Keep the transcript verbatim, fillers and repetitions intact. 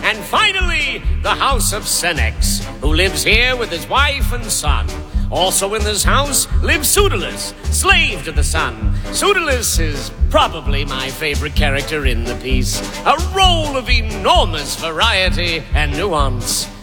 And finally, the House of Senex, who lives here with his wife and son. Also in this house lives Pseudolus, slave to the sun. Pseudolus is probably my favorite character in the piece. A role of enormous variety and nuance.